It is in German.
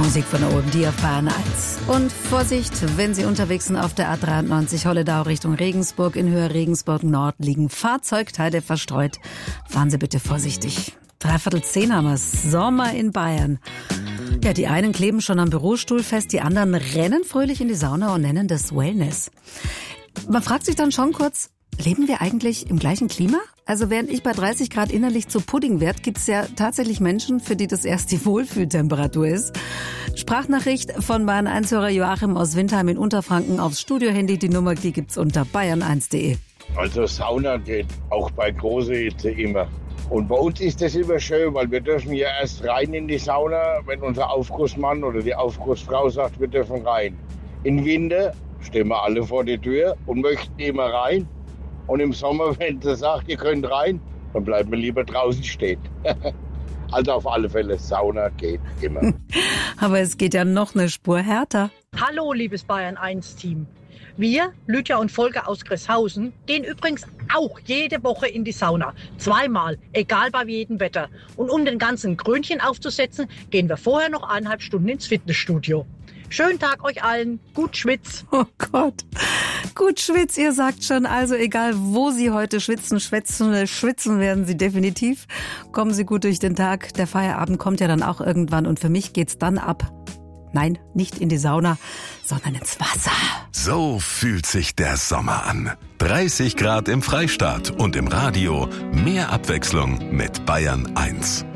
Musik von OMD auf Bayern 1. Und Vorsicht, wenn Sie unterwegs sind auf der A93 Holledau Richtung Regensburg. In Höhe Regensburg Nord liegen Fahrzeugteile verstreut. Fahren Sie bitte vorsichtig. 9:45 haben wir's. Sommer in Bayern. Ja, die einen kleben schon am Bürostuhl fest, die anderen rennen fröhlich in die Sauna und nennen das Wellness. Man fragt sich dann schon kurz, leben wir eigentlich im gleichen Klima? Also während ich bei 30 Grad innerlich zu Pudding werde, gibt's ja tatsächlich Menschen, für die das erst die Wohlfühltemperatur ist. Sprachnachricht von Bayern 1-Hörer Joachim aus Windheim in Unterfranken aufs Studiohandy. Die Nummer, die gibt's unter bayern1.de. Also Sauna geht auch bei großer Hitze immer. Und bei uns ist das immer schön, weil wir dürfen ja erst rein in die Sauna, wenn unser Aufgussmann oder die Aufgussfrau sagt, wir dürfen rein. Im Winter stehen wir alle vor der Tür und möchten immer rein. Und im Sommer, wenn sie sagt, ihr könnt rein, dann bleiben wir lieber draußen stehen. Also auf alle Fälle, Sauna geht immer. Aber es geht ja noch eine Spur härter. Hallo, liebes Bayern 1-Team. Wir, Lydia und Volker aus Gresshausen, gehen übrigens auch jede Woche in die Sauna. 2-mal, egal bei jedem Wetter. Und um den ganzen Krönchen aufzusetzen, gehen wir vorher noch 1,5 Stunden ins Fitnessstudio. Schönen Tag euch allen. Gut Schwitz. Oh Gott. Gut Schwitz, ihr sagt schon. Also egal, wo Sie heute schwitzen werden Sie definitiv. Kommen Sie gut durch den Tag. Der Feierabend kommt ja dann auch irgendwann. Und für mich geht's dann ab. Nein, nicht in die Sauna, sondern ins Wasser. So fühlt sich der Sommer an. 30 Grad im Freistaat und im Radio. Mehr Abwechslung mit Bayern 1.